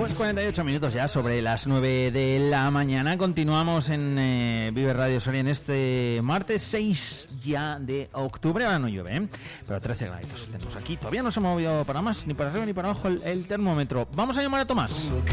Pues 48 minutos ya sobre las 9 de la mañana. Continuamos en Vive Radio Soria en este martes 6 ya de octubre. Ahora no llueve, pero 13 graditos tenemos aquí. Todavía no se ha movido para más, ni para arriba ni para abajo el termómetro. Vamos a llamar a Tomás.